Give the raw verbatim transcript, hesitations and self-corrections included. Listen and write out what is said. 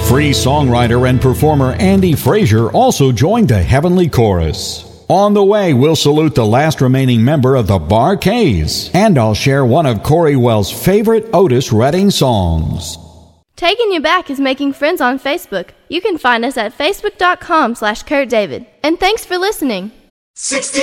Free songwriter and performer Andy Frazier also joined the Heavenly Chorus. On the way, we'll salute the last remaining member of the Bar-Kays, and I'll share one of Corey Wells' favorite Otis Redding songs. Taking You Back is making friends on Facebook. You can find us at facebook.com slash Kurt David. And thanks for listening. sixty